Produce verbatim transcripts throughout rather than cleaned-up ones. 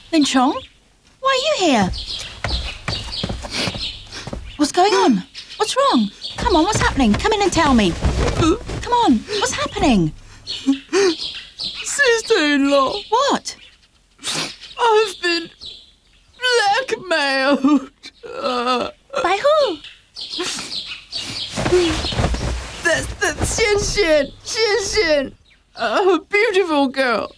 Lin Chong, why are you here? What's going on? What's wrong? Come on, what's happening? Come in and tell me. Come on, what's happening? Sister-in-law, What? I've been blackmailed. Uh, By who? that's that Xian Xian, Xian Xian, a beautiful girl.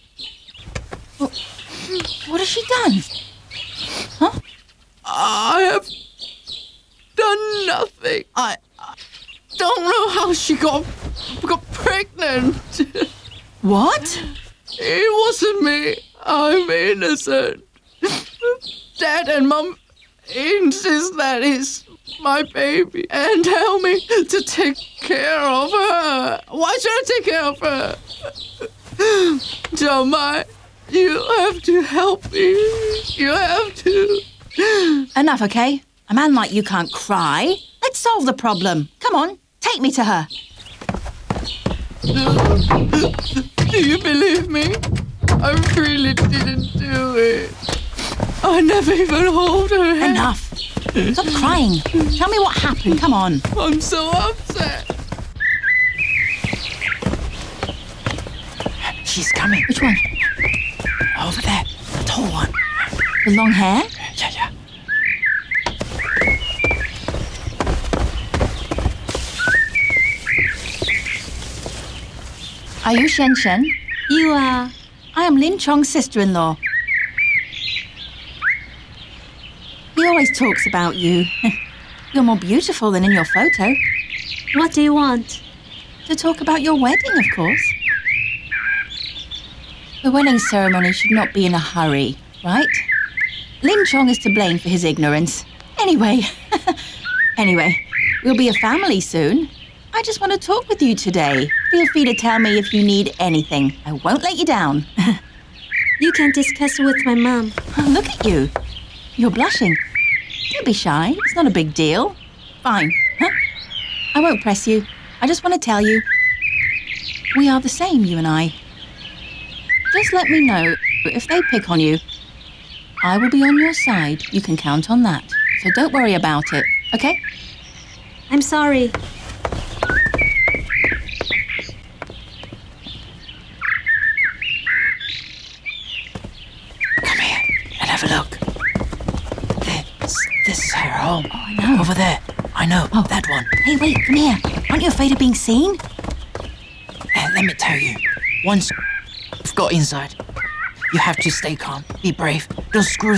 What has she done? Huh? I have done nothing. I, I don't know how she got got pregnant. What? It wasn't me. I'm innocent. Dad and Mum insist that it's my baby and tell me to take care of her. Why should I take care of her? Zhao Mai, you have to help me. You have to. Enough, okay? A man like you can't cry. Let's solve the problem. Come on, take me to her. Do you believe me? I really didn't do it. I never even hold her hand. Enough. Stop crying. Tell me what happened. Come on. I'm so upset. She's coming. Which one? Over there. The tall one. The long hair? Yeah, yeah. Are you Shen Shen? You are. I am Lin Chong's sister-in-law. He always talks about you. You're more beautiful than in your photo. What do you want? To talk about your wedding, of course. The wedding ceremony should not be in a hurry, right? Lin Chong is to blame for his ignorance. Anyway, anyway, we'll be a family soon. I just want to talk with you today. Feel free to tell me if you need anything. I won't let you down. You can discuss with my mom. Look at you. You're blushing. Don't be shy. It's not a big deal. Fine. Huh? I won't press you. I just want to tell you. We are the same, you and I. Just let me know if they pick on you. I will be on your side. You can count on that. So don't worry about it, okay? I'm sorry. Come here and have a look. This, this is her home. Oh, I know. Over there. I know. Oh. That one. Hey, wait, come here. Aren't you afraid of being seen? Uh, let me tell you. Once you've got inside, you have to stay calm. Be brave. Don't screw